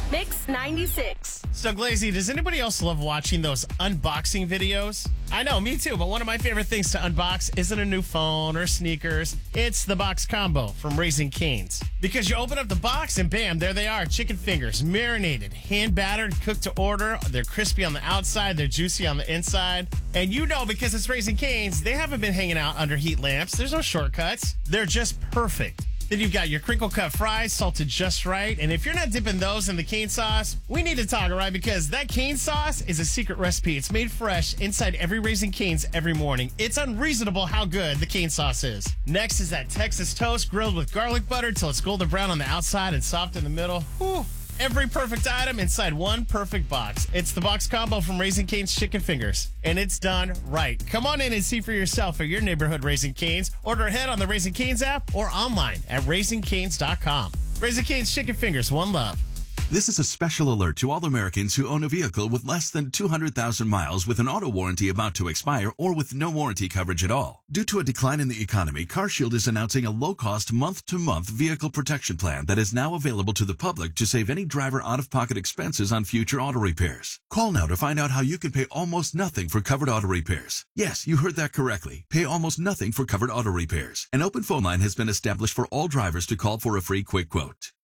Mix 96. So, Glazy, does anybody else love watching those unboxing videos? I know, me too, but one of my favorite things to unbox isn't a new phone or sneakers. It's the box combo from Raising Cane's. Because you open up the box and bam, there they are. Chicken fingers, marinated, hand battered, cooked to order. They're crispy on the outside, they're juicy on the inside. And you know, because it's Raising Cane's, they haven't been hanging out under heat lamps. There's no shortcuts. They're just perfect. Then you've got your crinkle cut fries, salted just right. And if you're not dipping those in the cane sauce, we need to talk, all right? Because that cane sauce is a secret recipe. It's made fresh inside every Raising Cane's every morning. It's unreasonable how good the cane sauce is. Next is that Texas toast grilled with garlic butter till it's golden brown on the outside and soft in the middle. Whew. Every perfect item inside one perfect box. It's the box combo from Raising Cane's Chicken Fingers. And it's done right. Come on in and see for yourself at your neighborhood Raising Cane's. Order ahead on the Raising Cane's app or online at RaisingCane's.com. Raising Cane's Chicken Fingers, one love. This is a special alert to all Americans who own a vehicle with less than 200,000 miles with an auto warranty about to expire or with no warranty coverage at all. Due to a decline in the economy, CarShield is announcing a low-cost month-to-month vehicle protection plan that is now available to the public to save any driver out-of-pocket expenses on future auto repairs. Call now to find out how you can pay almost nothing for covered auto repairs. Yes, you heard that correctly. Pay almost nothing for covered auto repairs. An open phone line has been established for all drivers to call for a free quick quote.